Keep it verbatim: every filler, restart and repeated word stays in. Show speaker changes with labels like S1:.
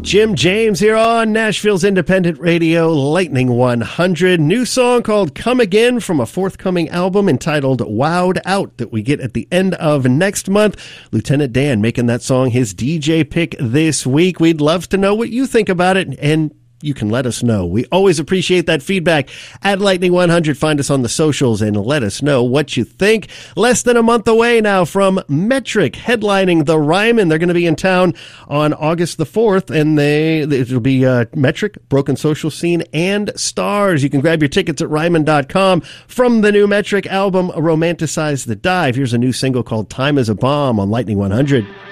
S1: Jim James here on Nashville's independent radio, Lightning one hundred. New song called Come Again from a forthcoming album entitled Wowed Out that we get at the end of next month. Lieutenant Dan making that song his D J pick this week. We'd love to know what you think about it, and you can let us know. We always appreciate that feedback. At Lightning one hundred, find us on the socials and let us know what you think. Less than a month away now from Metric headlining the Ryman. They're going to be in town on August the fourth, and they it'll be uh, Metric, Broken Social Scene, and Stars. You can grab your tickets at ryman dot com. From the new Metric album, Romanticize the Dive, here's a new single called Time is a Bomb on Lightning one hundred.